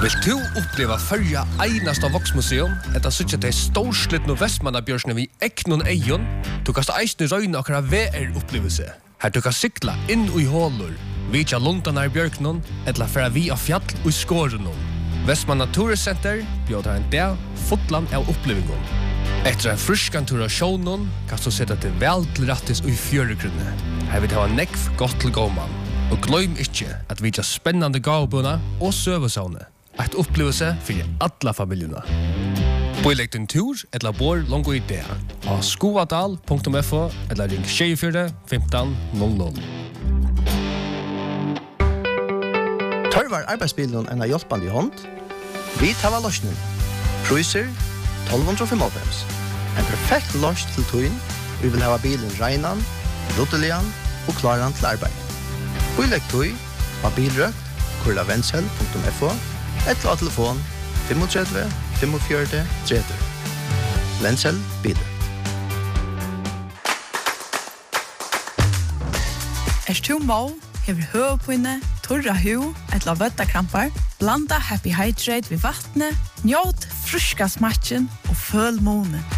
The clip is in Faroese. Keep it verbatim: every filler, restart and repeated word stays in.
Vill du uppleva förja einasta voksmuseum, etta sutja til storslittnu Vestmannabjørsne vi eknon eion, du kast eisne røyna okra V R-upplevelse. Her du kan sykla inn i hålur, vitja lundanar bjørknon, etla færa vi av fjall og skårenon. Vestmanna Turiscenter bjóðar en dag fotland av upplevingon. Etter en fruskan tur av sjånon, kan du sette til vel til rattis og i fjøregrunne. Her vil det ha nekv godt til gåman. Og gløym ikkje at vi har spennande gavbuna og søvesavne. Et opplevelse for alla familjuna. Boilegg din tur eller bor longo i det. Av skoadal punktum f o eller ring tjugofyra femton noll noll. Tørvar arbeidsbilen en av hjelpande i hånd. Vi tar løsning. Cruiser tolv femtiofem. En perfekt løs til tøyen. Vi vil ha bilen reinan, ruttelian og klaran til arbeid. Boilegg tøy av bilrøkt, kurla vensel punktum f o eller av telefon tre fem fem fire tre tre. Vensel bil. Er du må, hever høvpinne, torra hu, eller vøttakrampar, blanda Happy Hydrate ved vattnet, njåt fruska smatchen og føl måne.